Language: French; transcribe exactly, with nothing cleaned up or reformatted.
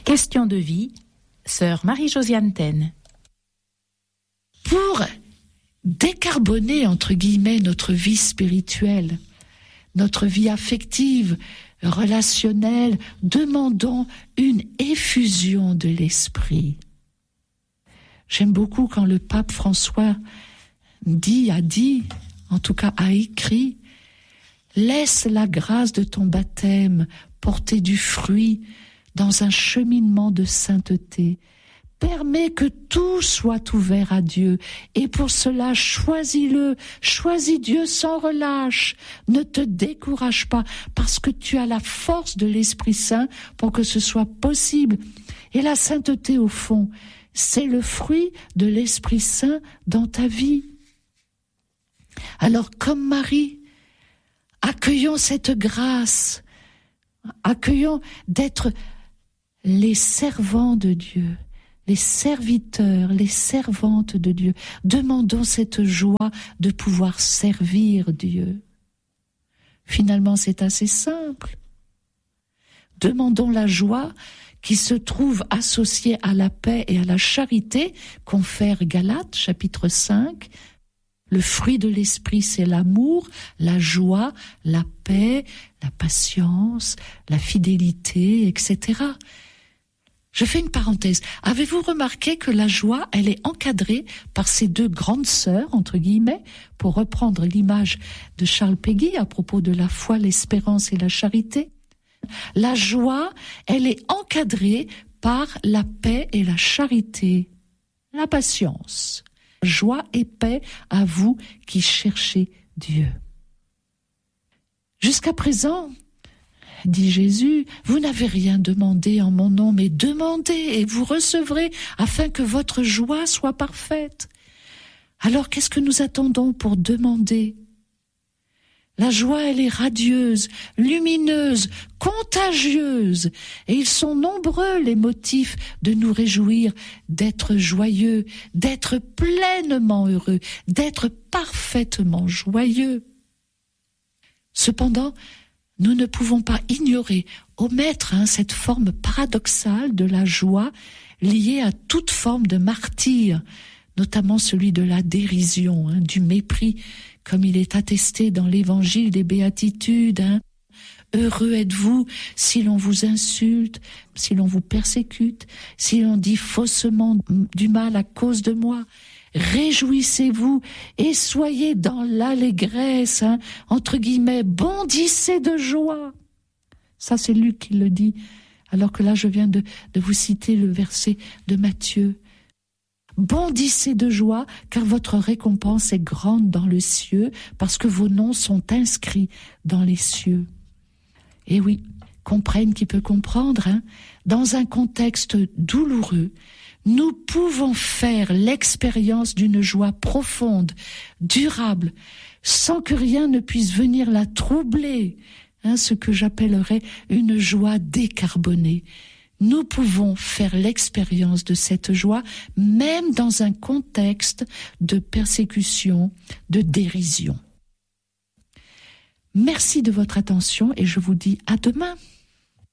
Question de vie, sœur Marie-Josiane Taine. Pour décarboner, entre guillemets, notre vie spirituelle, notre vie affective, relationnelle, demandons une effusion de l'esprit. J'aime beaucoup quand le pape François dit, a dit, en tout cas a écrit, « Laisse la grâce de ton baptême porter du fruit dans un cheminement de sainteté. Permets que tout soit ouvert à Dieu. Et pour cela, choisis-le. Choisis Dieu sans relâche. Ne te décourage pas parce que tu as la force de l'Esprit Saint pour que ce soit possible. » Et la sainteté, au fond, c'est le fruit de l'Esprit Saint dans ta vie. Alors, comme Marie, accueillons cette grâce. Accueillons d'être les servants de Dieu. Les serviteurs, les servantes de Dieu. Demandons cette joie de pouvoir servir Dieu. Finalement, c'est assez simple. Demandons la joie qui se trouve associée à la paix et à la charité, confère Galates, chapitre cinq. Le fruit de l'esprit, c'est l'amour, la joie, la paix, la patience, la fidélité, et cetera. Je fais une parenthèse. Avez-vous remarqué que la joie, elle est encadrée par ces deux grandes sœurs, entre guillemets, pour reprendre l'image de Charles Péguy à propos de la foi, l'espérance et la charité? La joie, elle est encadrée par la paix et la charité, la patience. Joie et paix à vous qui cherchez Dieu. Jusqu'à présent, dit Jésus, vous n'avez rien demandé en mon nom, mais demandez et vous recevrez afin que votre joie soit parfaite. Alors qu'est-ce que nous attendons pour demander? La joie, elle est radieuse, lumineuse, contagieuse, et ils sont nombreux les motifs de nous réjouir, d'être joyeux, d'être pleinement heureux, d'être parfaitement joyeux. Cependant, nous ne pouvons pas ignorer, omettre hein, cette forme paradoxale de la joie liée à toute forme de martyre, notamment celui de la dérision, hein, du mépris, comme il est attesté dans l'évangile des béatitudes. Hein. Heureux êtes-vous si l'on vous insulte, si l'on vous persécute, si l'on dit faussement du mal à cause de moi. Réjouissez-vous et soyez dans l'allégresse, hein, entre guillemets, bondissez de joie. Ça, c'est Luc qui le dit, alors que là, je viens de, de vous citer le verset de Matthieu. Bondissez de joie, car votre récompense est grande dans le ciel, parce que vos noms sont inscrits dans les cieux. Et oui, comprenne qui peut comprendre, hein, dans un contexte douloureux, nous pouvons faire l'expérience d'une joie profonde, durable, sans que rien ne puisse venir la troubler, hein, ce que j'appellerais une joie décarbonée. Nous pouvons faire l'expérience de cette joie, même dans un contexte de persécution, de dérision. Merci de votre attention et je vous dis à demain.